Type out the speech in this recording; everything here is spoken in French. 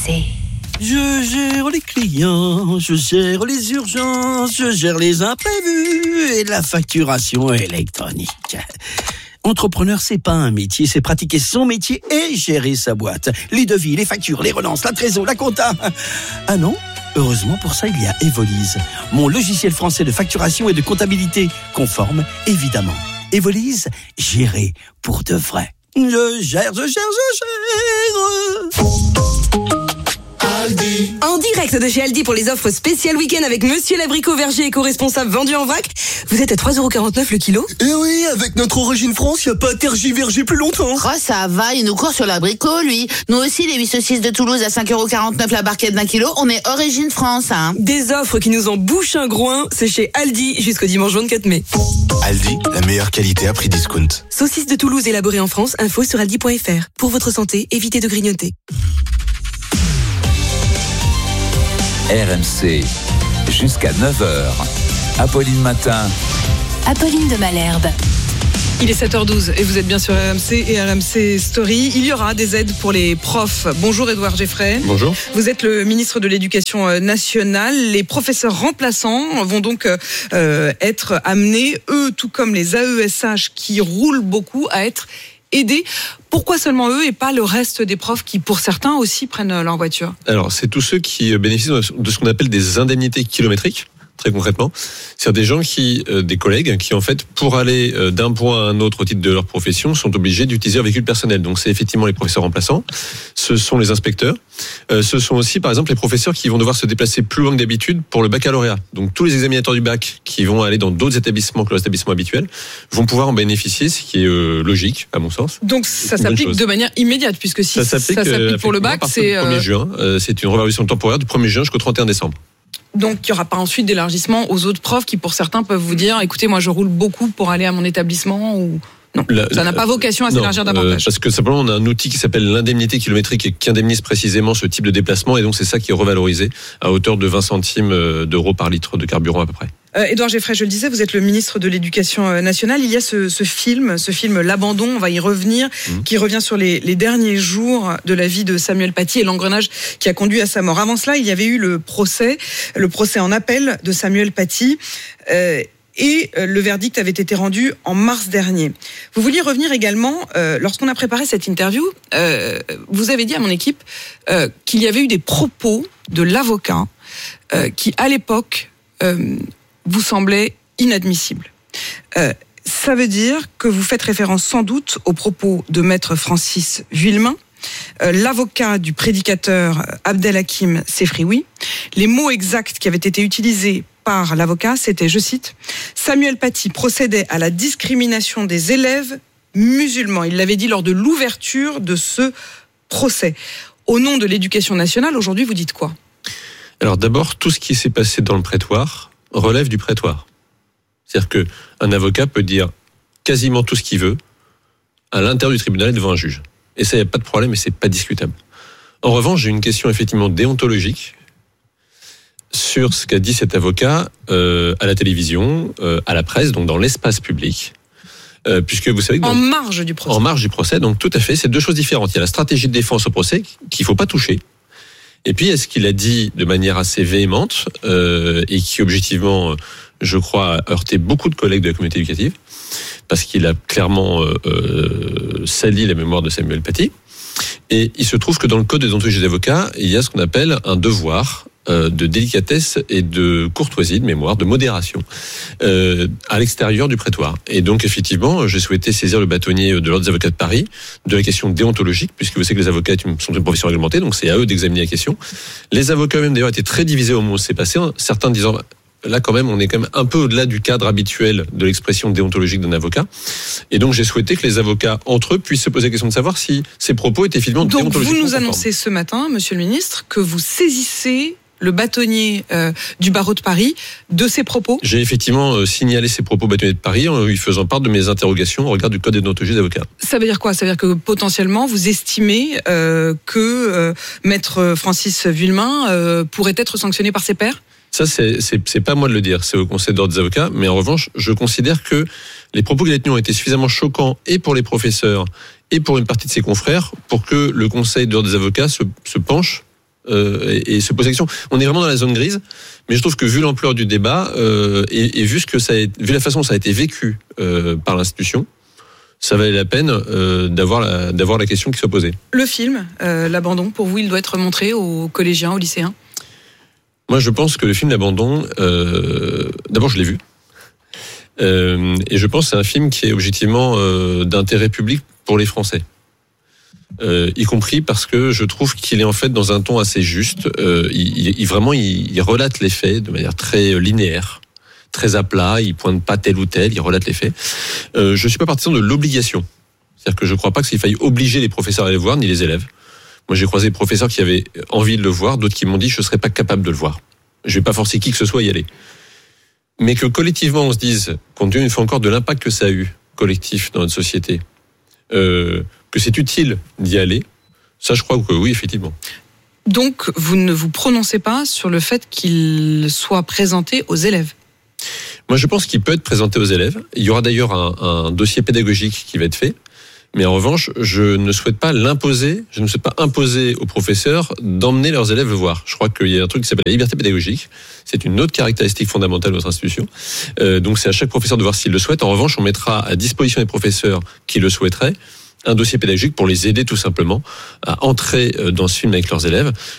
RMC. Je gère les clients, je gère les urgences, je gère les imprévus et la facturation électronique. Entrepreneur, c'est pas un métier, c'est pratiquer son métier et gérer sa boîte. Les devis, les factures, les relances, la trésor, la compta. Ah non ? Heureusement, pour ça, il y a Evolise, mon logiciel français de facturation et de comptabilité, conforme, évidemment. Evolise, gérer pour de vrai. Je gère. Aldi. En direct de chez Aldi pour les offres spéciales week-end avec Monsieur l'abricot verger éco-responsable vendu en vrac. Vous êtes à 3,49€ le kilo. Et oui, avec notre origine France, y a pas à tergiverger plus longtemps. Oh, ça va, il nous court sur l'abricot, lui. Nous aussi, les 8 saucisses de Toulouse à 5,49€ la barquette d'1 kilo, on est origine France, hein. Des offres qui nous en bouchent un groin, c'est chez Aldi jusqu'au dimanche 24 mai. Aldi, la meilleure qualité à prix discount. Saucisses de Toulouse élaborées en France, info sur aldi.fr. Pour votre santé, évitez de grignoter. RMC, jusqu'à 9h. Apolline Matin. Apolline de Malherbe. Il est 7h12 et vous êtes bien sur RMC et RMC Story. Il y aura des aides pour les profs. Bonjour Édouard Geffray. Bonjour. Vous êtes le ministre de l'Éducation nationale. Les professeurs remplaçants vont donc être amenés, eux, tout comme les AESH qui roulent beaucoup, à être aidés. Pourquoi seulement eux et pas le reste des profs qui, pour certains, aussi prennent leur voiture ? Alors, c'est tous ceux qui bénéficient de ce qu'on appelle des indemnités kilométriques, très concrètement. C'est-à-dire des gens des collègues qui, en fait, pour aller d'un point à un autre au titre de leur profession, sont obligés d'utiliser leur véhicule personnel. Donc, c'est effectivement les professeurs remplaçants, ce sont les inspecteurs, ce sont aussi, par exemple, les professeurs qui vont devoir se déplacer plus loin que d'habitude pour le baccalauréat. Donc, tous les examinateurs du bac qui vont aller dans d'autres établissements que leur établissement habituel vont pouvoir en bénéficier, ce qui est logique, à mon sens. Donc, ça s'applique de manière immédiate, puisque si ça s'applique pour le bac, c'est... Le 1er juin, c'est une revalidation temporaire du 1er juin jusqu'au 31 décembre. Donc, il n'y aura pas ensuite d'élargissement aux autres profs qui, pour certains, peuvent vous dire, écoutez, moi, je roule beaucoup pour aller à mon établissement ou... Non, ça n'a pas vocation à s'élargir davantage. Parce que simplement, on a un outil qui s'appelle l'indemnité kilométrique et qui indemnise précisément ce type de déplacement. Et donc, c'est ça qui est revalorisé à hauteur de 20 centimes d'euros par litre de carburant à peu près. Édouard Geffray, je le disais, vous êtes le ministre de l'Éducation nationale. Il y a ce film L'Abandon, on va y revenir, qui revient sur les derniers jours de la vie de Samuel Paty et l'engrenage qui a conduit à sa mort. Avant cela, il y avait eu le procès en appel de Samuel Paty. Et le verdict avait été rendu en mars dernier. Vous vouliez revenir également, lorsqu'on a préparé cette interview, vous avez dit à mon équipe qu'il y avait eu des propos de l'avocat qui, à l'époque, vous semblaient inadmissibles. Ça veut dire que vous faites référence sans doute aux propos de maître Francis Vuillemin, l'avocat du prédicateur Abdelhakim Sefrioui. Les mots exacts qui avaient été utilisés par l'avocat, c'était, je cite, « Samuel Paty procédait à la discrimination des élèves musulmans ». Il l'avait dit lors de l'ouverture de ce procès. Au nom de l'Éducation nationale, aujourd'hui, vous dites quoi ? Alors d'abord, tout ce qui s'est passé dans le prétoire relève du prétoire. C'est-à-dire qu'un avocat peut dire quasiment tout ce qu'il veut à l'intérieur du tribunal et devant un juge. Et ça, il n'y a pas de problème et c'est pas discutable. En revanche, j'ai une question effectivement déontologique sur ce qu'a dit cet avocat à la télévision, à la presse, donc dans l'espace public. Puisque vous savez que en marge du procès. En marge du procès, donc tout à fait, c'est deux choses différentes. Il y a la stratégie de défense au procès qu'il ne faut pas toucher. Et puis, est-ce qu'il a dit de manière assez véhémente et qui, objectivement, je crois, a heurté beaucoup de collègues de la communauté éducative, parce qu'il a clairement sali la mémoire de Samuel Paty. Et il se trouve que dans le code de déontologie des avocats, il y a ce qu'on appelle un devoir de délicatesse et de courtoisie, de mémoire, de modération à l'extérieur du prétoire. Et donc effectivement, j'ai souhaité saisir le bâtonnier de l'Ordre des avocats de Paris de la question déontologique, puisque vous savez que les avocats sont une profession réglementée, donc c'est à eux d'examiner la question. Les avocats eux-mêmes d'ailleurs étaient très divisés au moment où c'est passé, certains disant là quand même on est quand même un peu au-delà du cadre habituel de l'expression déontologique d'un avocat. Et donc j'ai souhaité que les avocats entre eux puissent se poser la question de savoir si ces propos étaient finalement déontologiquement conformes. Donc vous nous conformes. annoncez ce matin, Monsieur le Ministre, que vous saisissez le bâtonnier du barreau de Paris de ses propos. J'ai effectivement signalé ces propos au bâtonnier de Paris en lui faisant part de mes interrogations au regard du code de déontologie des avocats. Ça veut dire quoi ? Ça veut dire que potentiellement vous estimez que maître Francis Vuillemin pourrait être sanctionné par ses pairs ? Ça, c'est pas moi de le dire, c'est au Conseil d'ordre des avocats. Mais en revanche, je considère que les propos qu'il a tenus ont été suffisamment choquants et pour les professeurs et pour une partie de ses confrères pour que le Conseil d'ordre des avocats se penche et se poser la question. On est vraiment dans la zone grise, mais je trouve que vu l'ampleur du débat et vu vu la façon dont ça a été vécu par l'institution, ça valait la peine d'avoir la question qui soit posée. Le film, L'Abandon, pour vous, il doit être montré aux collégiens, aux lycéens? Moi, je pense que le film L'Abandon, d'abord, je l'ai vu. Et je pense que c'est un film qui est objectivement d'intérêt public pour les Français. Y compris parce que je trouve qu'il est en fait dans un ton assez juste. Il relate les faits de manière très linéaire, très à plat. Il pointe pas tel ou tel, il relate les faits. Je suis pas partisan de l'obligation. C'est-à-dire que je crois pas qu'il faille obliger les professeurs à aller le voir, ni les élèves. Moi, j'ai croisé des professeurs qui avaient envie de le voir, d'autres qui m'ont dit je serais pas capable de le voir. Je vais pas forcer qui que ce soit à y aller. Mais que collectivement on se dise, compte tenu une fois encore de l'impact que ça a eu collectif dans notre société, que c'est utile d'y aller, ça je crois que oui, effectivement. Donc vous ne vous prononcez pas sur le fait qu'il soit présenté aux élèves? Moi je pense qu'il peut être présenté aux élèves. Il y aura d'ailleurs un dossier pédagogique qui va être fait. Mais en revanche, je ne souhaite pas imposer aux professeurs d'emmener leurs élèves le voir. Je crois qu'il y a un truc qui s'appelle la liberté pédagogique. C'est une autre caractéristique fondamentale de notre institution. Donc c'est à chaque professeur de voir s'il le souhaite. En revanche, on mettra à disposition des professeurs qui le souhaiteraient un dossier pédagogique pour les aider tout simplement à entrer dans ce film avec leurs élèves.